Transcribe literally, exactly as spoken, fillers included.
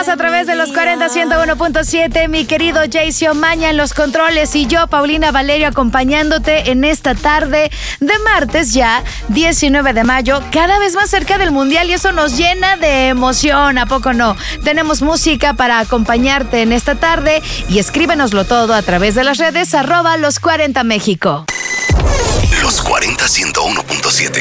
más a través de los cuarenta ciento uno punto siete. Mi querido Jayce Omaña en los controles y yo, Paulina Valerio, acompañándote en esta tarde de martes ya, diecinueve de mayo, cada vez más cerca del Mundial, y eso nos llena de emoción, ¿a poco no? Tenemos música para acompañarte en esta tarde y escríbenoslo todo a través de las redes arroba los cuarenta México. Los cuarenta ciento uno punto siete.